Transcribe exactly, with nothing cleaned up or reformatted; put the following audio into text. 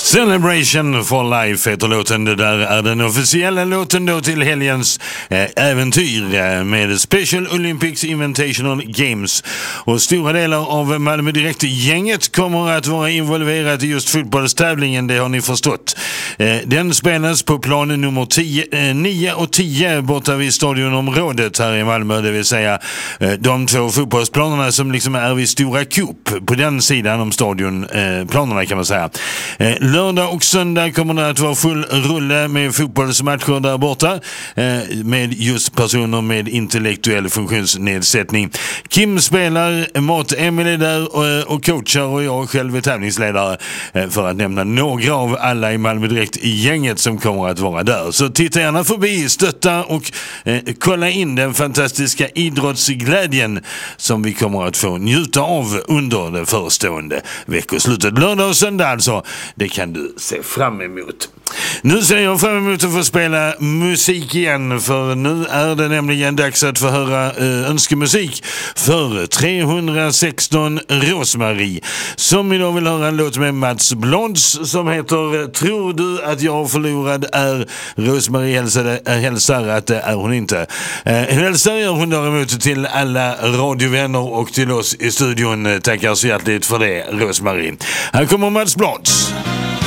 Celebration for Life heter låten. Det där är den officiella låten då till helgens eh, äventyr eh, med Special Olympics Invitational Games. Och stora delar av Malmö Direkt-gänget kommer att vara involverat i just fotbollstävlingen, det har ni förstått. Eh, den spelas på planen nummer tio, eh, nio och tio borta vid stadionområdet här i Malmö, det vill säga eh, de två fotbollsplanerna som liksom är vid Stora Coop på den sidan om stadionplanerna eh, kan man säga. Eh, Lördag och söndag kommer det att vara full rulle med fotbollsmatcher där borta eh, med just personer med intellektuell funktionsnedsättning. Kim spelar, Mat Emily där och, och coachar och jag själv är tävlingsledare eh, för att nämna några av alla i Malmö Direkt-gänget som kommer att vara där. Så titta gärna förbi, stötta och eh, kolla in den fantastiska idrottsglädjen som vi kommer att få njuta av under det förestående veckoslutet. Lördag och söndag alltså, det kan du se fram emot. Nu ser jag fram emot att få spela musik igen, för nu är det nämligen dags att få höra eh, önskemusik för trehundrasexton Rosmarie, som idag vill höra en låt med Mats Blons som heter Tror du att jag förlorad är. Rosmarie hälsade, äh, hälsar att det är hon inte. Eh, hälsar gör hon däremot till alla radiovänner och till oss i studion. Tackar så hjärtligt för det, Rosmarie. Här kommer Mats Blons.